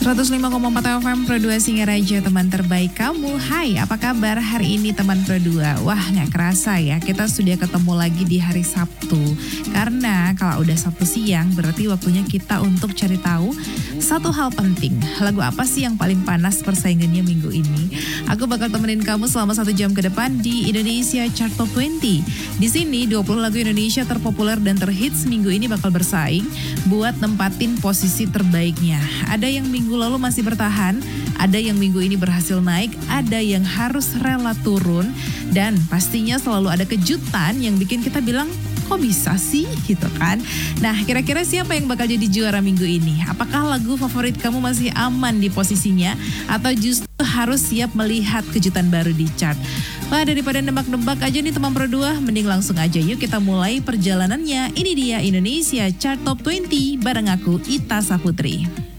105,4 FM Pro 2 Singaraja, teman terbaik kamu. Hai, apa kabar hari ini teman Pro 2? Wah, gak kerasa ya, kita sudah ketemu lagi di hari Sabtu. Karena kalau udah Sabtu siang, berarti waktunya kita untuk cari tahu satu hal penting. Lagu apa sih yang paling panas persaingannya minggu ini? Aku bakal temenin kamu selama 1 jam ke depan di Indonesia Chart Top 20. Di sini 20 lagu Indonesia terpopuler dan terhits minggu ini bakal bersaing buat nempatin posisi terbaiknya. Ada yang minggu lalu masih bertahan, ada yang minggu ini berhasil naik, ada yang harus rela turun, dan pastinya selalu ada kejutan yang bikin kita bilang, kok bisa sih gitu kan. Nah, kira-kira siapa yang bakal jadi juara minggu ini? Apakah lagu favorit kamu masih aman di posisinya atau justru harus siap melihat kejutan baru di chart? Wah, daripada nebak-nebak aja nih teman Pro 2, mending langsung aja yuk kita mulai perjalanannya. Ini dia Indonesia Chart Top 20 bareng aku Ita Saputri.